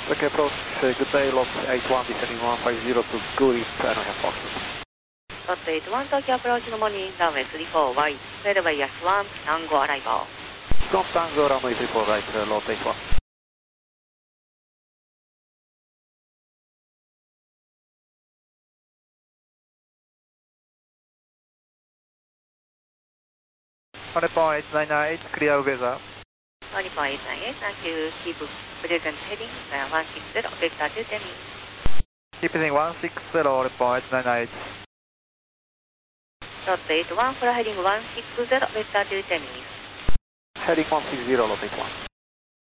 Okay, approach, good day, lot 81, descending 150 to Goose, I don't have Foxes. Lot 81, Tokyo approach, good morning, runway 34 right, cleared by YAS1, Tango arrival. From Tango, runway 34 right, lot 81. On point 898, clear weather. On point 898, thank you. Keep present heading 160, vector to 10 east. Keeping 160, on point 98. Lot 81, for heading 160, vector to 10 east. Heading 160, lot 81.